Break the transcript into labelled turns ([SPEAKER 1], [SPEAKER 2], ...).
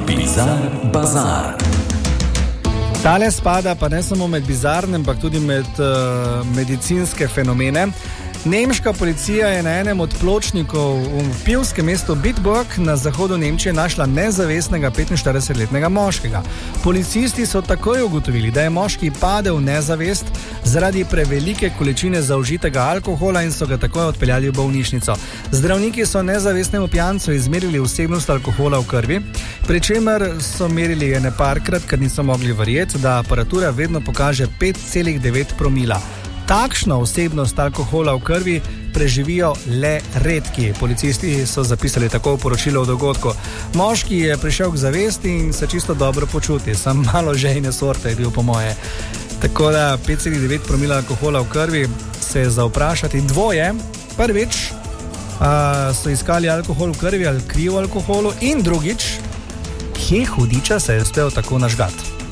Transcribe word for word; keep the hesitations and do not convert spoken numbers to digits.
[SPEAKER 1] Bizar Bazar.
[SPEAKER 2] Tale spada pa ne samo med bizarne, ampak tudi med uh, medicinske fenomene. Nemška policija je na enem od pločnikov v pivskem mestu Bitburg na zahodu Nemčije našla nezavestnega petinštiridesetletnega moškega. Policisti so takoj ugotovili, da je moški padel v nezavest zaradi prevelike količine zaužitega alkohola in so ga takoj odpeljali v bolnišnico. Zdravniki so nezavestnemu pijancu izmerili vsebnost alkohola v krvi, pri čemer so merili ene parkrat, ker niso mogli verjeti, da aparatura vedno pokaže pet celih devet promila. Takšno vsebnost alkohola v krvi preživijo le redki. Policisti so zapisali tako v poročilo o dogodku. Moški je prišel k zavesti in se čisto dobro počuti, sam malo žejne sorte je bil po moje. Tako da pet celih devet promila alkohola v krvi se je za vprašati dvoje. Prvič, a, so iskali alkohol v krvi ali kri v alkoholu in drugič, kje hudiča se je uspel tako nažgati.